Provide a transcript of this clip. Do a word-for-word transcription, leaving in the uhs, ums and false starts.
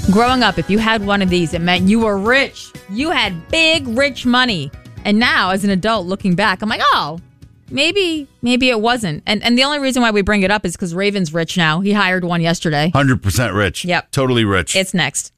Growing up, if you had one of these, it meant you were rich. You had big, rich money. And now, as an adult, looking back, I'm like, oh, maybe maybe it wasn't. And and the only reason why we bring it up is because Raven's rich now. He hired one yesterday. one hundred percent rich. Yep. Totally rich. It's next.